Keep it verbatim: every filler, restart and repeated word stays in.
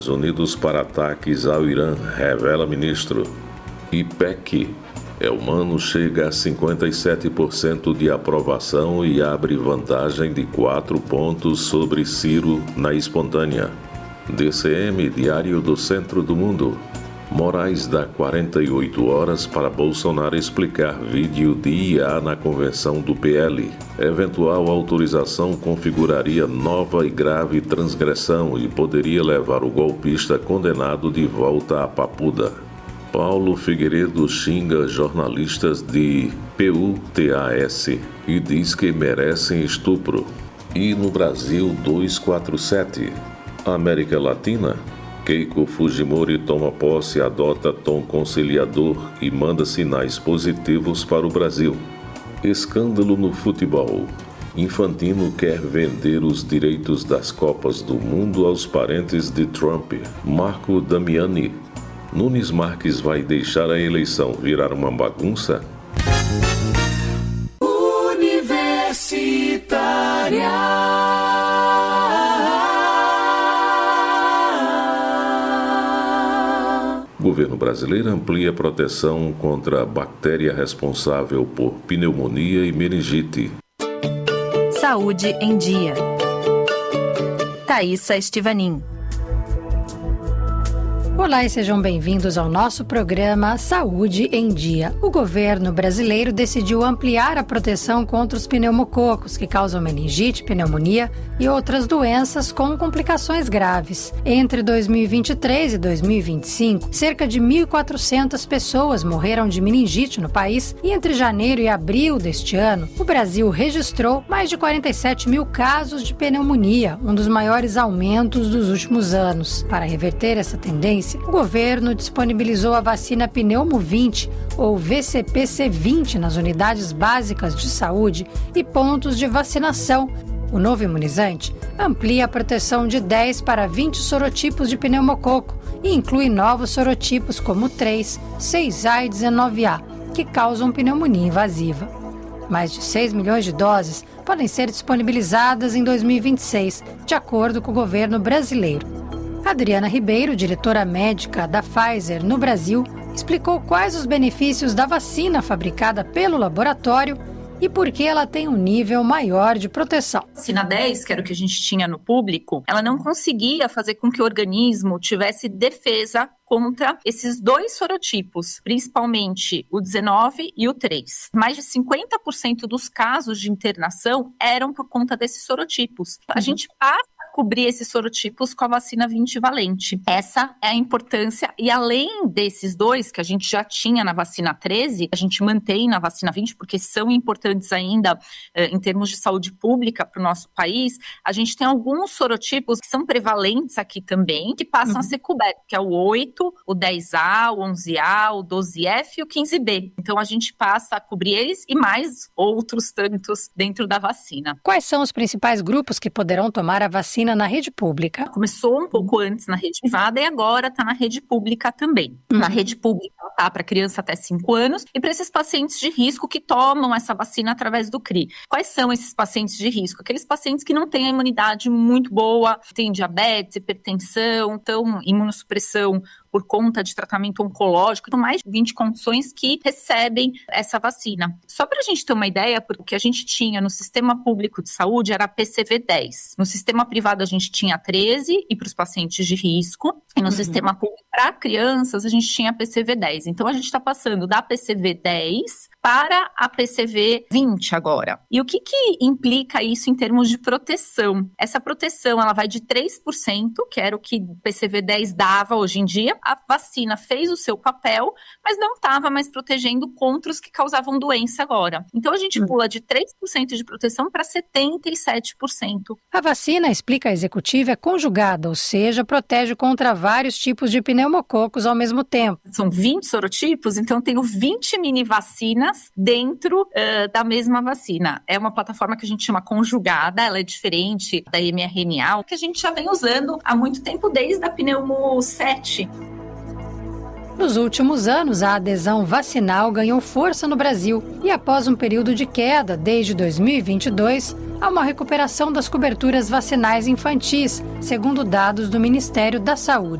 Unidos para ataques ao Irã, revela ministro. I P E C, Elmano chega a cinquenta e sete por cento de aprovação e abre vantagem de quatro pontos sobre Ciro na espontânea. D C M, Diário do Centro do Mundo. Moraes dá quarenta e oito horas para Bolsonaro explicar vídeo de I A na convenção do P L. Eventual autorização configuraria nova e grave transgressão e poderia levar o golpista condenado de volta à papuda. Paulo Figueiredo xinga jornalistas de P U T A S e diz que merecem estupro. E no Brasil duzentos e quarenta e sete. América Latina. Keiko Fujimori toma posse, adota tom conciliador e manda sinais positivos para o Brasil. Escândalo no futebol. Infantino quer vender os direitos das Copas do Mundo aos parentes de Trump. Marco Damiani. Nunes Marques vai deixar a eleição virar uma bagunça? Universitária. O governo brasileiro amplia proteção contra a bactéria responsável por pneumonia e meningite. Saúde em Dia. Thaísa Estivanin. Olá e sejam bem-vindos ao nosso programa Saúde em Dia. O governo brasileiro decidiu ampliar a proteção contra os pneumococos, que causam meningite, pneumonia e outras doenças com complicações graves. Entre dois mil e vinte e três e dois mil e vinte e cinco, cerca de mil e quatrocentas pessoas morreram de meningite no país e entre janeiro e abril deste ano, o Brasil registrou mais de quarenta e sete mil casos de pneumonia, um dos maiores aumentos dos últimos anos. Para reverter essa tendência, o governo disponibilizou a vacina Pneumo vinte, ou V C P C vinte, nas unidades básicas de saúde e pontos de vacinação. O novo imunizante amplia a proteção de dez para vinte sorotipos de pneumococo e inclui novos sorotipos como três, seis A e dezenove A, que causam pneumonia invasiva. Mais de seis milhões de doses podem ser disponibilizadas em dois mil e vinte e seis, de acordo com o governo brasileiro. Adriana Ribeiro, diretora médica da Pfizer no Brasil, explicou quais os benefícios da vacina fabricada pelo laboratório e por que ela tem um nível maior de proteção. A vacina dez, que era o que a gente tinha no público, ela não conseguia fazer com que o organismo tivesse defesa contra esses dois sorotipos, principalmente o dezenove e o três. Mais de cinquenta por cento dos casos de internação eram por conta desses sorotipos. A uhum. gente passa cobrir esses sorotipos com a vacina vinte valente. Essa é a importância, e além desses dois que a gente já tinha na vacina treze, a gente mantém na vacina vinte, porque são importantes ainda eh, em termos de saúde pública para o nosso país, a gente tem alguns sorotipos que são prevalentes aqui também, que passam uhum. a ser cobertos, que é o oito, o dez A, o onze A, o doze F e o quinze B. Então a gente passa a cobrir eles e mais outros tantos dentro da vacina. Quais são os principais grupos que poderão tomar a vacina na rede pública? Começou um pouco antes na rede privada e agora está na rede pública também. Uhum. Na rede pública está para criança até cinco anos e para esses pacientes de risco que tomam essa vacina através do C R I. Quais são esses pacientes de risco? Aqueles pacientes que não têm a imunidade muito boa, têm diabetes, hipertensão, então imunossupressão por conta de tratamento oncológico, então mais de vinte condições que recebem essa vacina. Só para a gente ter uma ideia, porque o que a gente tinha no sistema público de saúde era a P C V dez. No sistema privado a gente tinha treze e para os pacientes de risco, e no uhum. sistema público para crianças a gente tinha a P C V dez. Então a gente está passando da P C V dez para a P C V vinte agora. E o que que implica isso em termos de proteção? Essa proteção ela vai de três por cento, que era o que P C V dez dava hoje em dia. A vacina fez o seu papel, mas não estava mais protegendo contra os que causavam doença agora. Então a gente pula de três por cento de proteção para setenta e sete por cento. A vacina, explica a executiva, é conjugada, ou seja, protege contra vários tipos de pneumococos ao mesmo tempo. São vinte sorotipos, então eu tenho vinte mini vacinas dentro uh, da mesma vacina. É uma plataforma que a gente chama conjugada, ela é diferente da mRNA, que a gente já vem usando há muito tempo, desde a Pneumo sete. Nos últimos anos, a adesão vacinal ganhou força no Brasil e, após um período de queda desde dois mil e vinte e dois, há uma recuperação das coberturas vacinais infantis, segundo dados do Ministério da Saúde.